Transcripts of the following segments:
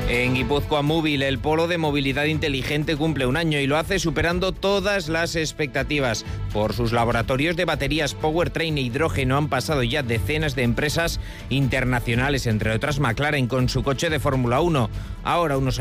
En Guipúzcoa Móvil, el polo de movilidad inteligente cumple un año y lo hace superando todas las expectativas. Por sus laboratorios de baterías, powertrain e hidrógeno han pasado ya decenas de empresas internacionales, entre otras McLaren con su coche de Fórmula 1. Ahora, un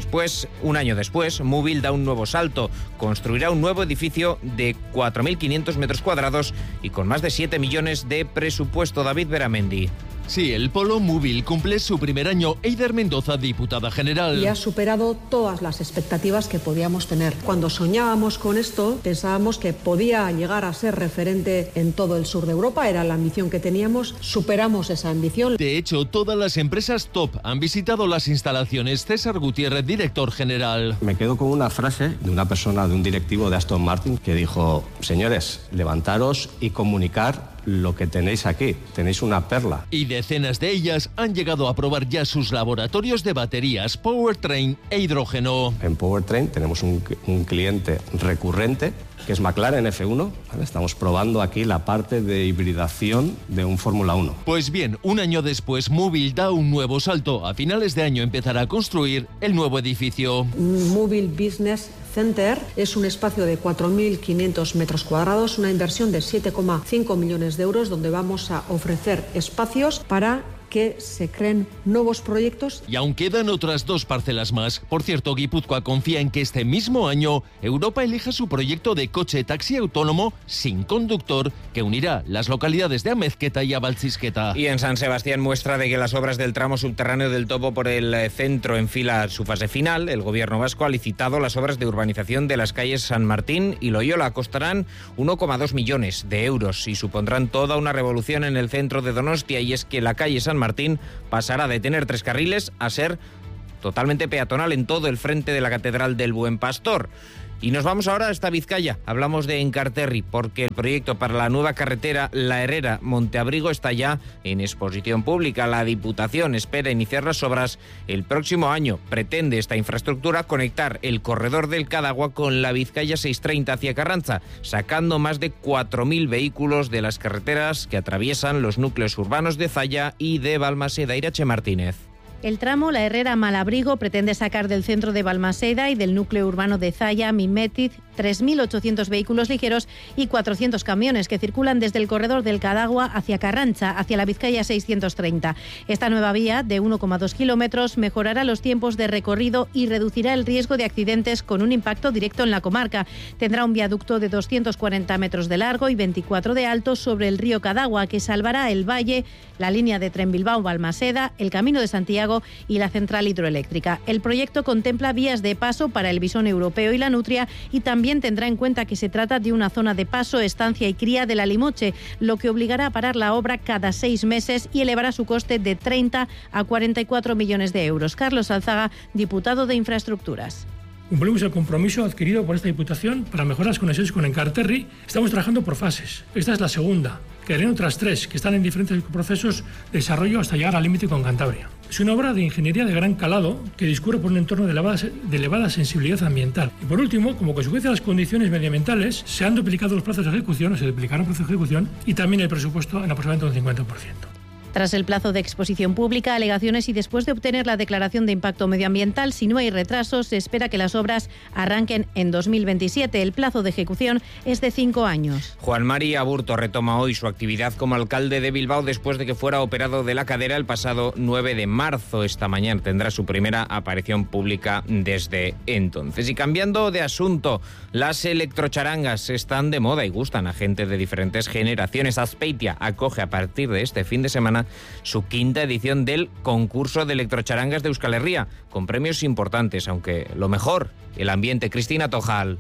año después, Móvil da un nuevo salto. Construirá un nuevo edificio de 4.500 metros cuadrados y con más de 7 millones de presupuesto. David Beramendi. Sí, el polo Móvil cumple su primer año. Eider Mendoza, diputada general. Y ha superado todas las expectativas que podíamos tener. Cuando soñábamos con esto, pensábamos que podía llegar a ser referente en todo el sur de Europa. Era la ambición que teníamos. Superamos esa ambición. De hecho, todas las empresas top han visitado las instalaciones. César Gutiérrez, director general. Me quedo con una frase de una persona, de un directivo de Aston Martin, que dijo: señores, levantaros y comunicar lo que tenéis aquí. Tenéis una perla. Y decenas de ellas han llegado a probar ya sus laboratorios de baterías, powertrain e hidrógeno. En powertrain tenemos un cliente recurrente, que es McLaren F1. ¿Vale? Estamos probando aquí la parte de hibridación de un Fórmula 1. Pues bien, un año después, Móvil da un nuevo salto. A finales de año empezará a construir el nuevo edificio. Móvil Business Center es un espacio de 4.500 metros cuadrados, una inversión de 7,5 millones de euros, donde vamos a ofrecer espacios para que se creen nuevos proyectos. Y aún quedan otras 2 parcelas más. Por cierto, Guipúzcoa confía en que este mismo año Europa elija su proyecto de coche taxi autónomo sin conductor que unirá las localidades de Amezqueta y Abaltzizqueta. Y en San Sebastián, muestra de que las obras del tramo subterráneo del Topo por el centro enfila su fase final. El gobierno vasco ha licitado las obras de urbanización de las calles San Martín y Loyola. Costarán 1,2 millones de euros y supondrán toda una revolución en el centro de Donostia. Y es que la calle San Martín pasará de tener 3 carriles a ser totalmente peatonal en todo el frente de la Catedral del Buen Pastor. Y nos vamos ahora hasta Vizcaya. Hablamos de Encarterri, porque el proyecto para la nueva carretera La Herrera-Monteabrigo está ya en exposición pública. La Diputación espera iniciar las obras el próximo año. Pretende esta infraestructura conectar el corredor del Cadagua con la Vizcaya 630 hacia Carranza, sacando más de 4.000 vehículos de las carreteras que atraviesan los núcleos urbanos de Zalla y de Balmaseda. Irache Martínez. El tramo La Herrera-Malabrigo pretende sacar del centro de Balmaseda y del núcleo urbano de Zalla, Mimetiz, 3.800 vehículos ligeros y 400 camiones que circulan desde el corredor del Cadagua hacia Carranza, hacia la Vizcaya 630. Esta nueva vía, de 1,2 kilómetros, mejorará los tiempos de recorrido y reducirá el riesgo de accidentes con un impacto directo en la comarca. Tendrá un viaducto de 240 metros de largo y 24 de alto sobre el río Cadagua, que salvará el valle, la línea de tren Bilbao-Balmaseda, el Camino de Santiago y la central hidroeléctrica. El proyecto contempla vías de paso para el bisón europeo y la nutria, y también tendrá en cuenta que se trata de una zona de paso, estancia y cría de la limoche, lo que obligará a parar la obra cada 6 meses y elevará su coste de 30 a 44 millones de euros. Carlos Alzaga, diputado de Infraestructuras. Cumplimos el compromiso adquirido por esta Diputación para mejorar las conexiones con Encarterri. Estamos trabajando por fases. Esta es la segunda. Quedarán otras 3 que están en diferentes procesos de desarrollo hasta llegar al límite con Cantabria. Es una obra de ingeniería de gran calado que discurre por un entorno de elevada sensibilidad ambiental. Y por último, como consecuencia de las condiciones medioambientales, se han duplicado los plazos de ejecución, se duplicaron los plazos de ejecución y también el presupuesto en aproximadamente un 50%. Tras el plazo de exposición pública, alegaciones y después de obtener la declaración de impacto medioambiental, si no hay retrasos, se espera que las obras arranquen en 2027. El plazo de ejecución es de 5 años. Juan Mari Aburto retoma hoy su actividad como alcalde de Bilbao después de que fuera operado de la cadera el pasado 9 de marzo. Esta mañana tendrá su primera aparición pública desde entonces. Y cambiando de asunto, las electrocharangas están de moda y gustan a gente de diferentes generaciones. Azpeitia acoge a partir de este fin de semana su 5ª edición del concurso de electrocharangas de Euskal Herria, con premios importantes, aunque lo mejor, el ambiente. Cristina Tojal.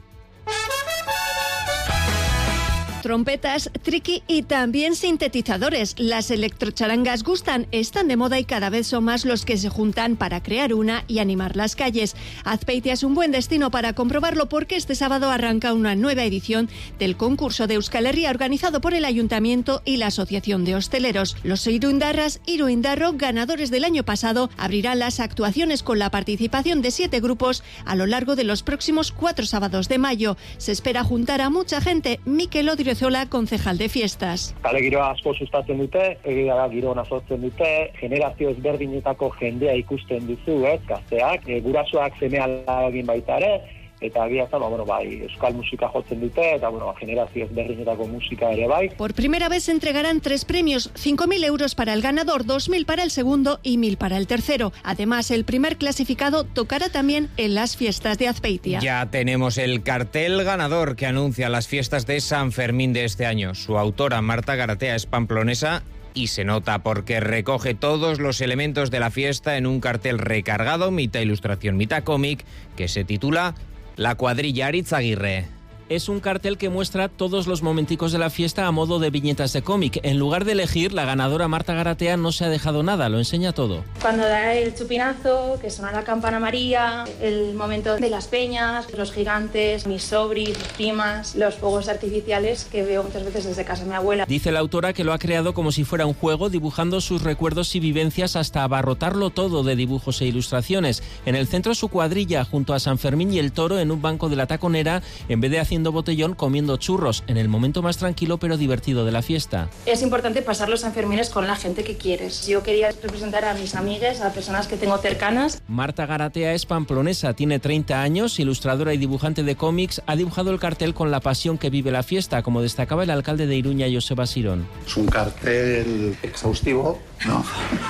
Trompetas, triqui y también sintetizadores. Las electrocharangas gustan, están de moda y cada vez son más los que se juntan para crear una y animar las calles. Azpeitia es un buen destino para comprobarlo porque este sábado arranca una nueva edición del concurso de Euskal Herria organizado por el Ayuntamiento y la Asociación de Hosteleros. Los iruindarras Iruindarro, ganadores del año pasado, abrirán las actuaciones con la participación de 7 grupos a lo largo de los próximos 4 sábados de mayo. Se espera juntar a mucha gente. Mikel Odrio, Odriozola, concejal de fiestas. Kale giroa asko sustatzen dute, egia da giro ona sortzen dute, generazio ezberdinetako jendea ikusten duzu, gazteak, gurasoak seme-alabak baita ere, eta egia da, euskal musika jotzen dute, eta generazio ezberdinetako musika ere bai. Por primera vez se entregarán 3 premios, 5.000 euros para el ganador, 2.000 para el segundo y 1.000 para el tercero. Además, el primer clasificado tocará también en las fiestas de Azpeitia. Ya tenemos el cartel ganador que anuncia las fiestas de San Fermín de este año. Su autora, Marta Garatea, es pamplonesa y se nota porque recoge todos los elementos de la fiesta en un cartel recargado, mitad ilustración, mitad cómic, que se titula La cuadrilla Aritzaguirre. Es un cartel que muestra todos los momenticos de la fiesta a modo de viñetas de cómic. En lugar de elegir, la ganadora Marta Garatea no se ha dejado nada, lo enseña todo. Cuando da el chupinazo, que suena la campana María, el momento de las peñas, los gigantes, mis sobris, mis primas, los fuegos artificiales que veo muchas veces desde casa de mi abuela. Dice la autora que lo ha creado como si fuera un juego, dibujando sus recuerdos y vivencias hasta abarrotarlo todo de dibujos e ilustraciones. En el centro su cuadrilla, junto a San Fermín y el toro en un banco de la Taconera, en vez de haciendo botellón comiendo churros, en el momento más tranquilo pero divertido de la fiesta. Es importante pasar los Sanfermines con la gente que quieres. Yo quería representar a mis amigues, a personas que tengo cercanas. Marta Garatea es pamplonesa, tiene 30 años, ilustradora y dibujante de cómics, ha dibujado el cartel con la pasión que vive la fiesta, como destacaba el alcalde de Iruña, Joseba Sirón. Es un cartel exhaustivo, ¿no?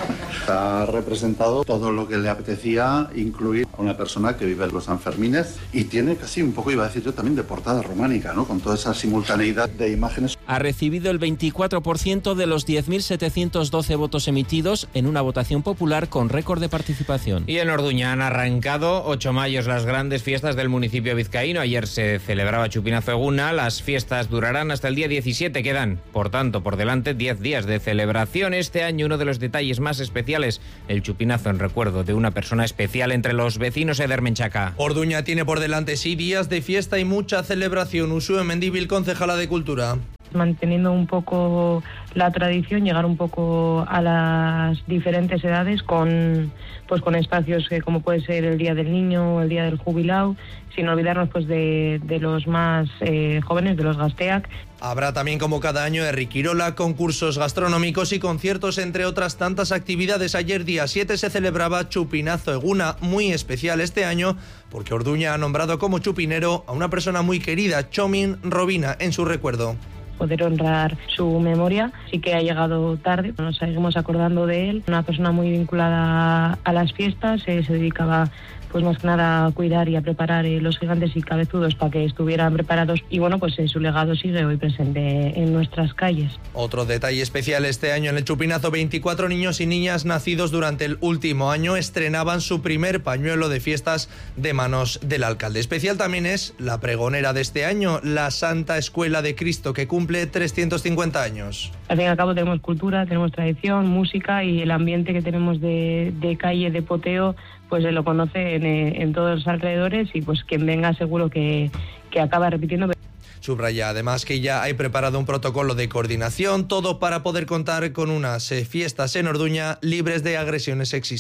Está representado todo lo que le apetecía incluir a una persona que vive en los Sanfermines y tiene casi un poco, iba a decir yo, también de portada románica, ¿no? Con toda esa simultaneidad de imágenes. Ha recibido el 24% de los 10.712 votos emitidos en una votación popular con récord de participación. Y en Orduña han arrancado 8 mayos las grandes fiestas del municipio vizcaíno. Ayer se celebraba Chupinazo Eguna. Las fiestas durarán hasta el día 17. Quedan, por tanto, por delante 10 días de celebración. Este año uno de los detalles más especiales, el chupinazo en recuerdo de una persona especial entre los vecinos Edermenchaca. Orduña tiene por delante sí días de fiesta y mucha celebración. Uxue Mendívil, concejala de Cultura. Manteniendo un poco la tradición, llegar un poco a las diferentes edades con espacios como puede ser el Día del Niño o el Día del Jubilado, sin olvidarnos de los más jóvenes, de los Gazteak. Habrá también, como cada año, Herrikirola, concursos gastronómicos y conciertos, entre otras tantas actividades. Ayer, día 7, se celebraba Chupinazo Eguna, muy especial este año, porque Orduña ha nombrado como chupinero a una persona muy querida, Txomin Robina, en su recuerdo. Poder honrar su memoria, sí que ha llegado tarde, nos seguimos acordando de él, una persona muy vinculada a las fiestas, se dedicaba pues más que nada a cuidar y a preparar los gigantes y cabezudos para que estuvieran preparados y su legado sigue hoy presente en nuestras calles. Otro detalle especial este año en el Chupinazo, 24 niños y niñas nacidos durante el último año estrenaban su primer pañuelo de fiestas de manos del alcalde. Especial también es la pregonera de este año, la Santa Escuela de Cristo, que cumple 350 años. Al fin y al cabo tenemos cultura, tenemos tradición, música y el ambiente que tenemos de calle, de poteo, pues se lo conoce en todos los alrededores y pues quien venga seguro que acaba repitiendo. Subraya además que ya hay preparado un protocolo de coordinación, todo para poder contar con unas fiestas en Orduña libres de agresiones sexistas.